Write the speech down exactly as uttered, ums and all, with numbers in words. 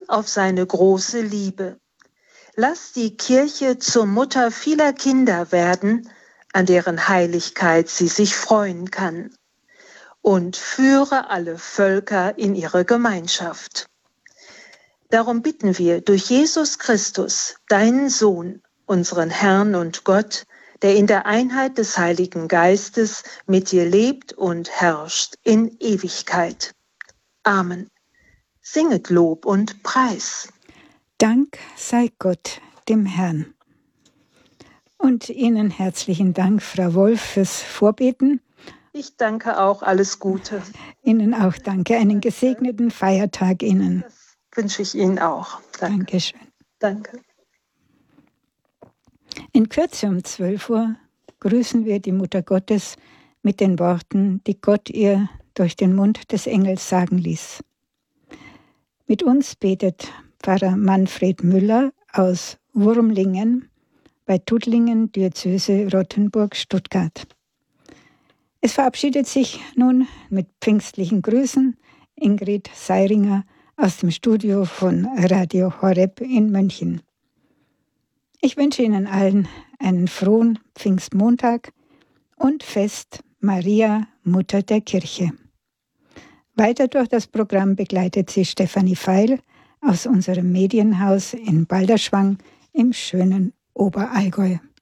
auf seine große Liebe. Lass die Kirche zur Mutter vieler Kinder werden, an deren Heiligkeit sie sich freuen kann. Und führe alle Völker in ihre Gemeinschaft. Darum bitten wir durch Jesus Christus, deinen Sohn, unseren Herrn und Gott, der in der Einheit des Heiligen Geistes mit dir lebt und herrscht in Ewigkeit. Amen. Singet Lob und Preis. Dank sei Gott, dem Herrn. Und Ihnen herzlichen Dank, Frau Wolf, fürs Vorbeten. Ich danke auch, alles Gute. Ihnen auch danke, einen gesegneten Feiertag Ihnen. Das wünsche ich Ihnen auch. Danke. Dankeschön. Danke. In Kürze um zwölf Uhr grüßen wir die Mutter Gottes mit den Worten, die Gott ihr durch den Mund des Engels sagen ließ. Mit uns betet Pfarrer Manfred Müller aus Wurmlingen bei Tuttlingen, Diözese Rottenburg-Stuttgart. Es verabschiedet sich nun mit pfingstlichen Grüßen Ingrid Seiringer aus dem Studio von Radio Horeb in München. Ich wünsche Ihnen allen einen frohen Pfingstmontag und Fest Maria, Mutter der Kirche. Weiter durch das Programm begleitet Sie Stefanie Feil aus unserem Medienhaus in Balderschwang im schönen Oberallgäu.